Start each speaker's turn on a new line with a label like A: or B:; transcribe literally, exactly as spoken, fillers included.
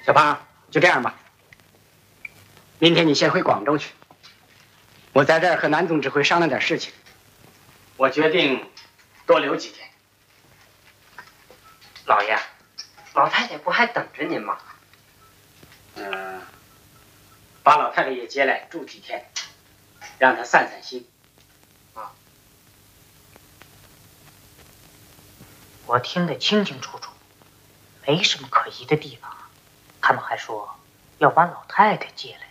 A: 小胖，就这样吧。明天你先回广州去，我在这儿和南总指挥商量点事情。我决定多留几天。
B: 老爷，老太太不还等着您吗？
A: 嗯，把老太太也接来住几天，让她散散心。
B: 啊，我听得清清楚楚，没什么可疑的地方。他们还说要把老太太接来。